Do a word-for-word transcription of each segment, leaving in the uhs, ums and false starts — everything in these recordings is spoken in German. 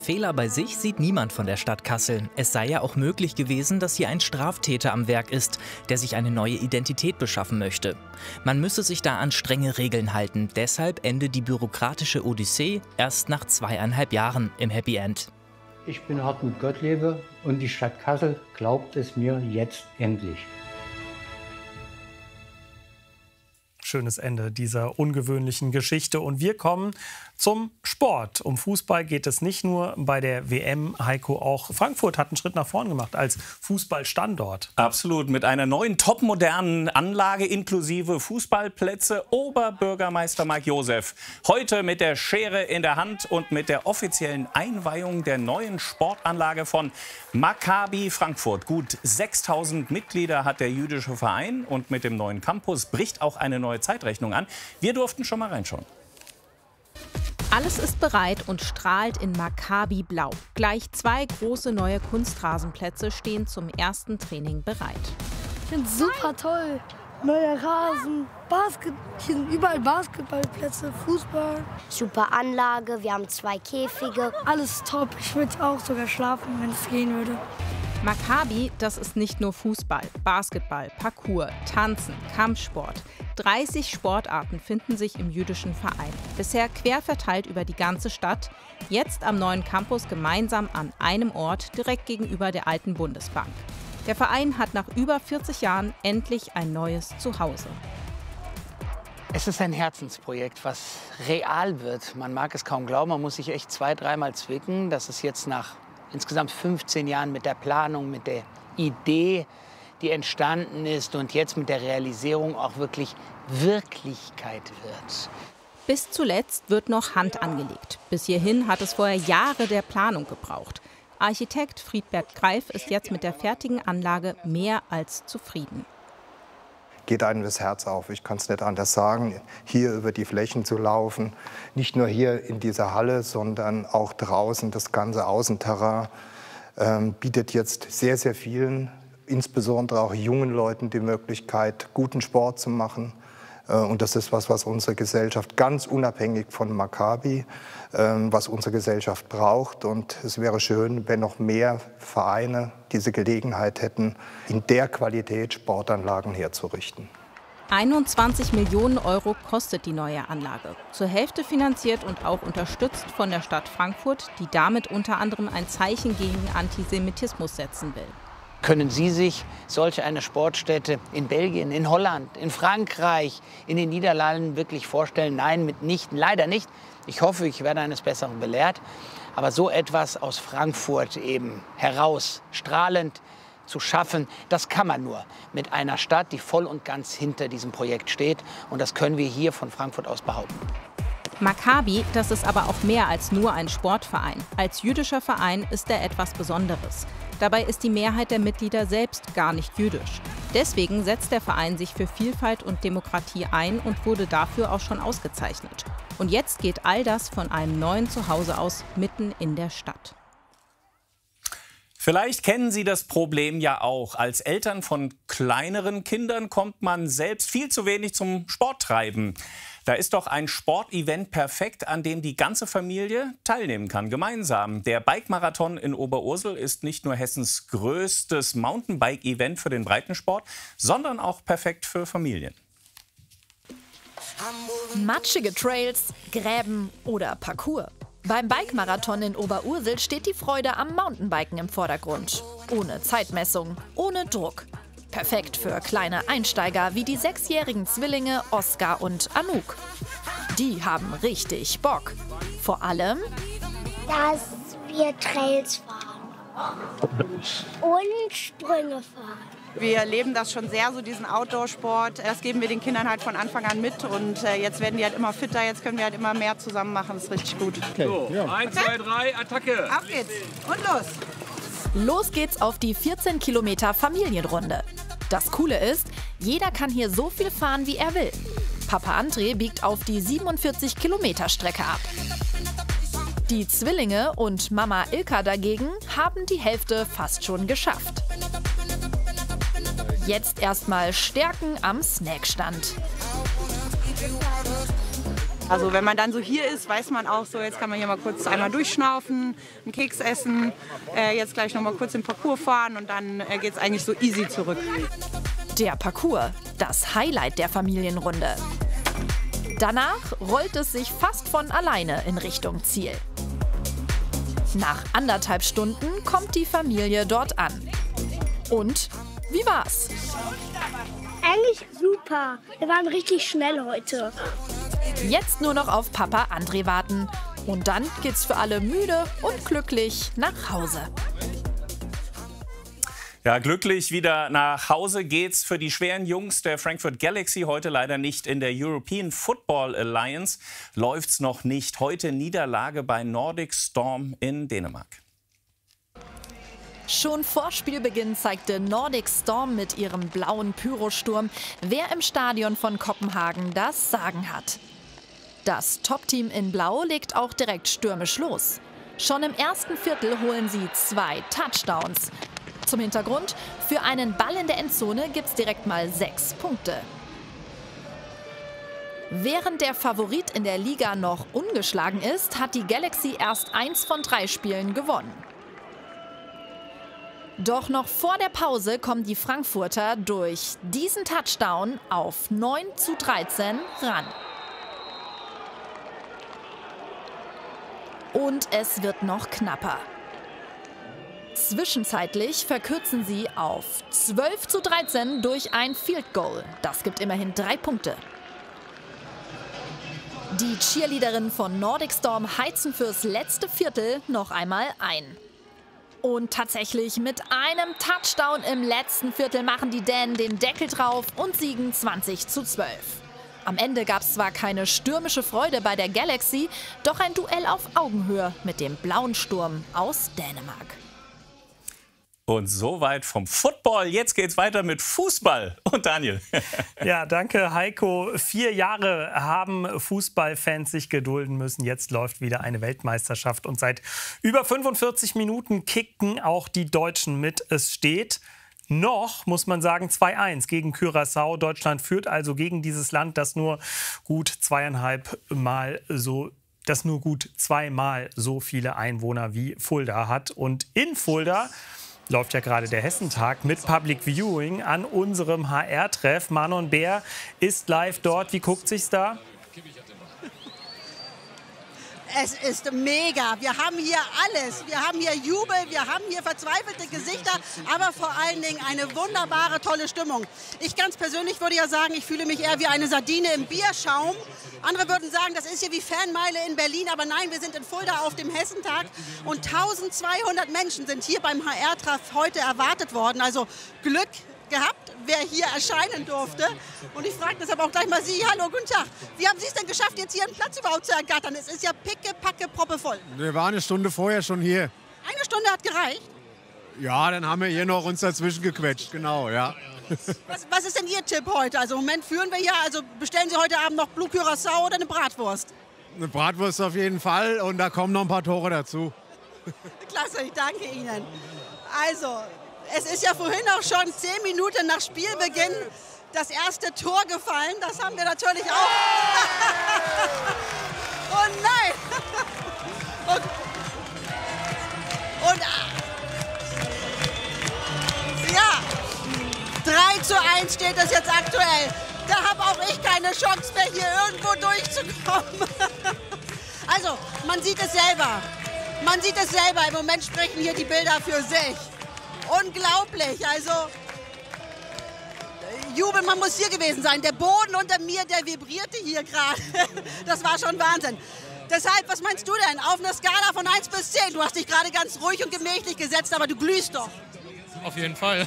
Fehler bei sich sieht niemand von der Stadt Kassel. Es sei ja auch möglich gewesen, dass hier ein Straftäter am Werk ist, der sich eine neue Identität beschaffen möchte. Man müsse sich da an strenge Regeln halten. Deshalb endet die bürokratische Odyssee erst nach zweieinhalb Jahren im Happy End. Ich bin Hartmut Gottlebe und die Stadt Kassel glaubt es mir jetzt endlich. Schönes Ende dieser ungewöhnlichen Geschichte. Und wir kommen zum Sport. Um Fußball geht es nicht nur bei der W M. Heiko, auch Frankfurt hat einen Schritt nach vorn gemacht als Fußballstandort. Absolut. Mit einer neuen, topmodernen Anlage inklusive Fußballplätze. Oberbürgermeister Mike Josef. Heute mit der Schere in der Hand und mit der offiziellen Einweihung der neuen Sportanlage von Maccabi Frankfurt. Gut sechstausend Mitglieder hat der jüdische Verein. Und mit dem neuen Campus bricht auch eine neue Zeitrechnung an. Wir durften schon mal reinschauen. Alles ist bereit und strahlt in Maccabi Blau. Gleich zwei große neue Kunstrasenplätze stehen zum ersten Training bereit. Ich finde es super toll. Neuer Rasen, Basket, hier sind überall Basketballplätze, Fußball. Super Anlage, wir haben zwei Käfige. Alles top. Ich würde auch sogar schlafen, wenn es gehen würde. Maccabi, das ist nicht nur Fußball, Basketball, Parkour, Tanzen, Kampfsport. dreißig Sportarten finden sich im jüdischen Verein. Bisher quer verteilt über die ganze Stadt. Jetzt am neuen Campus gemeinsam an einem Ort direkt gegenüber der alten Bundesbank. Der Verein hat nach über vierzig Jahren endlich ein neues Zuhause. Es ist ein Herzensprojekt, was real wird. Man mag es kaum glauben, man muss sich echt zwei-, dreimal zwicken, dass es jetzt nach insgesamt fünfzehn Jahren mit der Planung, mit der Idee, die entstanden ist und jetzt mit der Realisierung auch wirklich Wirklichkeit wird. Bis zuletzt wird noch Hand angelegt. Bis hierhin hat es vorher Jahre der Planung gebraucht. Architekt Friedbert Greif ist jetzt mit der fertigen Anlage mehr als zufrieden. Geht einem das Herz auf, ich kann es nicht anders sagen, hier über die Flächen zu laufen. Nicht nur hier in dieser Halle, sondern auch draußen. Das ganze Außenterrain ähm, bietet jetzt sehr, sehr vielen, insbesondere auch jungen Leuten, die Möglichkeit, guten Sport zu machen. Äh, und das ist was, was unsere Gesellschaft ganz unabhängig von Maccabi, äh, was unsere Gesellschaft braucht. Und es wäre schön, wenn noch mehr Vereine diese Gelegenheit hätten, in der Qualität Sportanlagen herzurichten. einundzwanzig Millionen Euro kostet die neue Anlage. Zur Hälfte finanziert und auch unterstützt von der Stadt Frankfurt, die damit unter anderem ein Zeichen gegen Antisemitismus setzen will. Können Sie sich solch eine Sportstätte in Belgien, in Holland, in Frankreich, in den Niederlanden wirklich vorstellen? Nein, mitnichten, leider nicht. Ich hoffe, ich werde eines Besseren belehrt. Aber so etwas aus Frankfurt eben heraus, strahlend zu schaffen, das kann man nur mit einer Stadt, die voll und ganz hinter diesem Projekt steht. Und das können wir hier von Frankfurt aus behaupten. Maccabi, das ist aber auch mehr als nur ein Sportverein. Als jüdischer Verein ist er etwas Besonderes. Dabei ist die Mehrheit der Mitglieder selbst gar nicht jüdisch. Deswegen setzt der Verein sich für Vielfalt und Demokratie ein und wurde dafür auch schon ausgezeichnet. Und jetzt geht all das von einem neuen Zuhause aus mitten in der Stadt. Vielleicht kennen Sie das Problem ja auch. Als Eltern von kleineren Kindern kommt man selbst viel zu wenig zum Sporttreiben. Da ist doch ein Sportevent perfekt, an dem die ganze Familie teilnehmen kann, gemeinsam. Der Bike-Marathon in Oberursel ist nicht nur Hessens größtes Mountainbike-Event für den Breitensport, sondern auch perfekt für Familien. Matschige Trails, Gräben oder Parcours. Beim Bike-Marathon in Oberursel steht die Freude am Mountainbiken im Vordergrund. Ohne Zeitmessung, ohne Druck. Perfekt für kleine Einsteiger wie die sechsjährigen Zwillinge Oskar und Anouk. Die haben richtig Bock. Vor allem, dass wir Trails fahren und Sprünge fahren. Wir leben das schon sehr, so diesen Outdoor-Sport. Das geben wir den Kindern halt von Anfang an mit. Und äh, jetzt werden die halt immer fitter, jetzt können wir halt immer mehr zusammen machen. Das ist richtig gut. Okay. So, ja. eins, zwei, drei, Attacke! Auf geht's. Und los! Los geht's auf die vierzehn Kilometer Familienrunde. Das Coole ist, jeder kann hier so viel fahren, wie er will. Papa André biegt auf die siebenundvierzig Kilometer Strecke ab. Die Zwillinge und Mama Ilka dagegen haben die Hälfte fast schon geschafft. Jetzt erstmal Stärken am Snackstand. Also wenn man dann so hier ist, weiß man auch so, jetzt kann man hier mal kurz einmal durchschnaufen, einen Keks essen, äh, jetzt gleich noch mal kurz den Parcours fahren und dann äh, geht es eigentlich so easy zurück. Der Parcours, das Highlight der Familienrunde. Danach rollt es sich fast von alleine in Richtung Ziel. Nach anderthalb Stunden kommt die Familie dort an. Und wie war's? Eigentlich super. Wir waren richtig schnell heute. Jetzt nur noch auf Papa André warten. Und dann geht's für alle müde und glücklich nach Hause. Ja, glücklich wieder nach Hause geht's für die schweren Jungs der Frankfurt Galaxy. Heute leider nicht in der European Football Alliance. Läuft's noch nicht. Heute Niederlage bei Nordic Storm in Dänemark. Schon vor Spielbeginn zeigte Nordic Storm mit ihrem blauen Pyrosturm, wer im Stadion von Kopenhagen das Sagen hat. Das Top-Team in Blau legt auch direkt stürmisch los. Schon im ersten Viertel holen sie zwei Touchdowns. Zum Hintergrund, für einen Ball in der Endzone gibt's direkt mal sechs Punkte. Während der Favorit in der Liga noch ungeschlagen ist, hat die Galaxy erst eins von drei Spielen gewonnen. Doch noch vor der Pause kommen die Frankfurter durch diesen Touchdown auf neun zu dreizehn ran. Und es wird noch knapper. Zwischenzeitlich verkürzen sie auf zwölf zu dreizehn durch ein Field Goal. Das gibt immerhin drei Punkte. Die Cheerleaderinnen von Nordic Storm heizen fürs letzte Viertel noch einmal ein. Und tatsächlich mit einem Touchdown im letzten Viertel machen die Dänen den Deckel drauf und siegen zwanzig zu zwölf. Am Ende gab es zwar keine stürmische Freude bei der Galaxy, doch ein Duell auf Augenhöhe mit dem blauen Sturm aus Dänemark. Und soweit vom Football. Jetzt geht's weiter mit Fußball. Und Daniel. Ja, danke Heiko. Vier Jahre haben Fußballfans sich gedulden müssen. Jetzt läuft wieder eine Weltmeisterschaft. Und seit über fünfundvierzig Minuten kicken auch die Deutschen mit. Es steht noch, muss man sagen, zwei eins gegen Curaçao. Deutschland führt also gegen dieses Land, das nur gut zweieinhalb Mal so das nur gut zweimal so viele Einwohner wie Fulda hat. Und in Fulda läuft ja gerade der Hessentag mit Public Viewing an unserem H R-Treff. Manon Bär ist live dort. Wie guckt sich's da? Es ist mega. Wir haben hier alles. Wir haben hier Jubel, wir haben hier verzweifelte Gesichter, aber vor allen Dingen eine wunderbare, tolle Stimmung. Ich ganz persönlich würde ja sagen, ich fühle mich eher wie eine Sardine im Bierschaum. Andere würden sagen, das ist hier wie Fanmeile in Berlin, aber nein, wir sind in Fulda auf dem Hessentag und tausendzweihundert Menschen sind hier beim H R-Treff heute erwartet worden. Also Glück gehabt, wer hier erscheinen durfte. Und ich frage deshalb auch gleich mal Sie. Hallo, guten Tag. Wie haben Sie es denn geschafft, jetzt hier einen Platz überhaupt zu ergattern? Es ist ja picke, packe, proppevoll. Wir waren eine Stunde vorher schon hier. Eine Stunde hat gereicht? Ja, dann haben wir hier noch uns dazwischen gequetscht, genau, ja. Was, was ist denn Ihr Tipp heute? Also im Moment führen wir hier, also bestellen Sie heute Abend noch Blue Curaçao oder eine Bratwurst? Eine Bratwurst auf jeden Fall und da kommen noch ein paar Tore dazu. Klasse, ich danke Ihnen. Also, es ist ja vorhin auch schon zehn Minuten nach Spielbeginn das erste Tor gefallen. Das haben wir natürlich auch. Oh nein! Und, und ja, drei zu eins steht es jetzt aktuell. Da habe auch ich keine Chance mehr, hier irgendwo durchzukommen. Also, man sieht es selber. Man sieht es selber. Im Moment sprechen hier die Bilder für sich. Unglaublich, also Jubel, man muss hier gewesen sein. Der Boden unter mir, der vibrierte hier gerade. Das war schon Wahnsinn. Deshalb, was meinst du denn? Auf einer Skala von eins bis zehn. Du hast dich gerade ganz ruhig und gemächlich gesetzt, aber du glühst doch. Auf jeden Fall.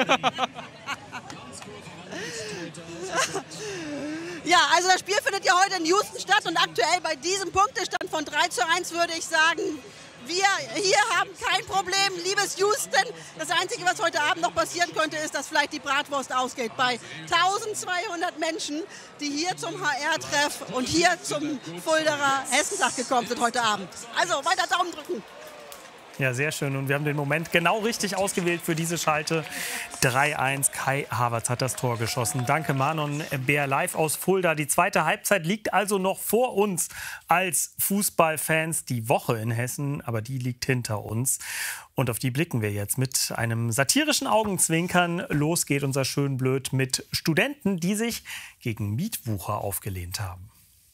Ja, also das Spiel findet ja heute in Houston statt und aktuell bei diesem Punktestand von drei zu eins würde ich sagen, wir hier haben kein Problem, liebes Houston. Das Einzige, was heute Abend noch passieren könnte, ist, dass vielleicht die Bratwurst ausgeht bei tausendzweihundert Menschen, die hier zum H R-Treff und hier zum Fulderer Hessentag gekommen sind heute Abend. Also weiter Daumen drücken. Ja, sehr schön. Und wir haben den Moment genau richtig ausgewählt für diese Schalte. drei eins, Kai Havertz hat das Tor geschossen. Danke, Manon Bär, live aus Fulda. Die zweite Halbzeit liegt also noch vor uns als Fußballfans. Die Woche in Hessen, aber die liegt hinter uns. Und auf die blicken wir jetzt mit einem satirischen Augenzwinkern. Los geht unser Schönblöd mit Studenten, die sich gegen Mietwucher aufgelehnt haben.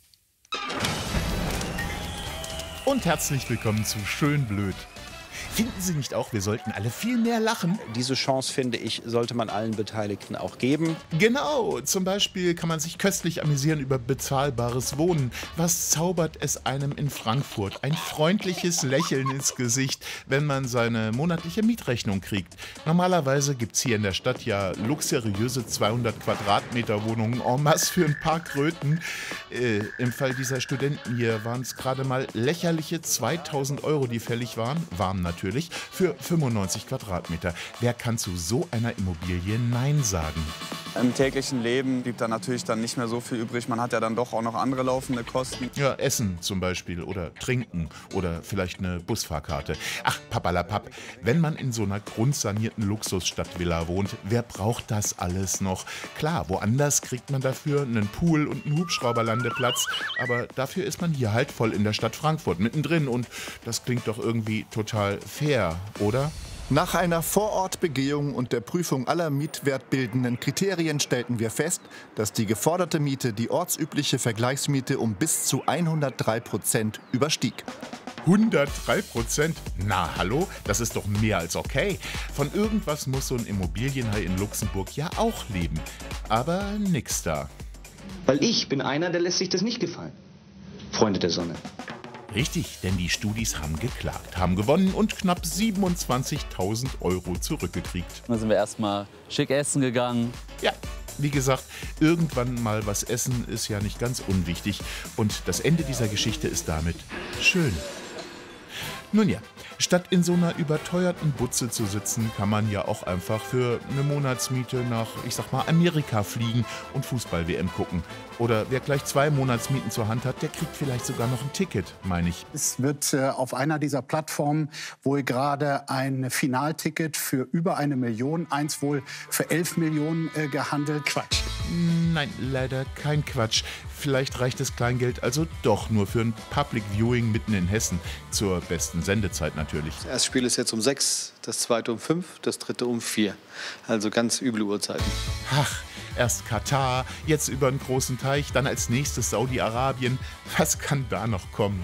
Und herzlich willkommen zu Schönblöd. Finden Sie nicht auch, wir sollten alle viel mehr lachen? Diese Chance, finde ich, sollte man allen Beteiligten auch geben. Genau, zum Beispiel kann man sich köstlich amüsieren über bezahlbares Wohnen. Was zaubert es einem in Frankfurt? Ein freundliches Lächeln ins Gesicht, wenn man seine monatliche Mietrechnung kriegt. Normalerweise gibt es hier in der Stadt ja luxuriöse zweihundert Quadratmeter Wohnungen en masse für ein paar Kröten. Äh, Im Fall dieser Studenten hier waren es gerade mal lächerliche zweitausend Euro, die fällig waren. Warm natürlich. Für fünfundneunzig Quadratmeter. Wer kann zu so einer Immobilie Nein sagen? Im täglichen Leben blieb da natürlich dann nicht mehr so viel übrig. Man hat ja dann doch auch noch andere laufende Kosten. Ja, Essen zum Beispiel oder Trinken oder vielleicht eine Busfahrkarte. Ach, papalapap, wenn man in so einer grundsanierten Luxusstadtvilla wohnt, wer braucht das alles noch? Klar, woanders kriegt man dafür einen Pool und einen Hubschrauberlandeplatz, aber dafür ist man hier halt voll in der Stadt Frankfurt mittendrin und das klingt doch irgendwie total fair, oder? Nach einer Vorortbegehung und der Prüfung aller mietwertbildenden Kriterien stellten wir fest, dass die geforderte Miete die ortsübliche Vergleichsmiete um bis zu hundertdrei Prozent überstieg. hundertdrei Prozent? Na, hallo? Das ist doch mehr als okay. Von irgendwas muss so ein Immobilienhai in Luxemburg ja auch leben. Aber nix da. Weil ich bin einer, der lässt sich das nicht gefallen. Freunde der Sonne. Richtig, denn die Studis haben geklagt, haben gewonnen und knapp siebenundzwanzigtausend Euro zurückgekriegt. Dann sind wir erstmal schick essen gegangen. Ja, wie gesagt, irgendwann mal was essen ist ja nicht ganz unwichtig. Und das Ende dieser Geschichte ist damit schön. Nun ja, statt in so einer überteuerten Butze zu sitzen, kann man ja auch einfach für eine Monatsmiete nach, ich sag mal, Amerika fliegen und Fußball-W M gucken. Oder wer gleich zwei Monatsmieten zur Hand hat, der kriegt vielleicht sogar noch ein Ticket, meine ich. Es wird äh, auf einer dieser Plattformen wohl gerade ein Finalticket für über eine Million, eins wohl für elf Millionen äh, gehandelt. Quatsch. Nein, leider kein Quatsch. Vielleicht reicht das Kleingeld also doch nur für ein Public Viewing mitten in Hessen. Zur besten Sendezeit natürlich. Das erste Spiel ist jetzt um sechs, das zweite um fünf, das dritte um vier. Also ganz üble Uhrzeiten. Ach, erst Katar, jetzt über einen großen Teich, dann als nächstes Saudi-Arabien. Was kann da noch kommen?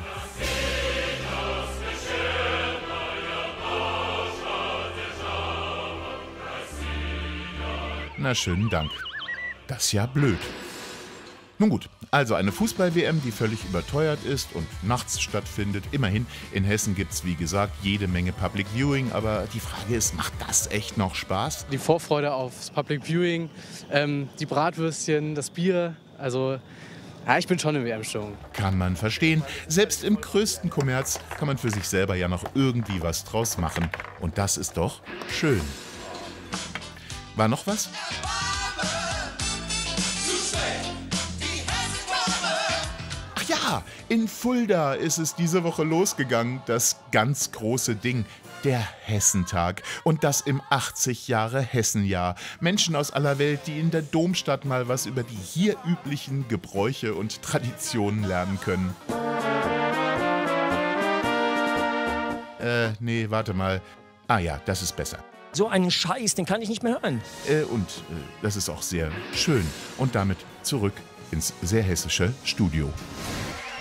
Na, schönen Dank. Das ist ja blöd. Nun gut, also eine Fußball-W M, die völlig überteuert ist und nachts stattfindet. Immerhin, in Hessen gibt es, wie gesagt, jede Menge Public Viewing. Aber die Frage ist, macht das echt noch Spaß? Die Vorfreude aufs Public Viewing, ähm, die Bratwürstchen, das Bier, also ja, ich bin schon in W M-Stimmung. Kann man verstehen. Selbst im größten Kommerz kann man für sich selber ja noch irgendwie was draus machen. Und das ist doch schön. War noch was? Ach ja, in Fulda ist es diese Woche losgegangen, das ganz große Ding. Der Hessentag. Und das im achtzig Jahre Hessenjahr. Menschen aus aller Welt, die in der Domstadt mal was über die hier üblichen Gebräuche und Traditionen lernen können. Äh, nee, warte mal. Ah ja, das ist besser. So einen Scheiß, den kann ich nicht mehr hören. Äh, und äh, das ist auch sehr schön. Und damit zurück ins sehr hessische Studio.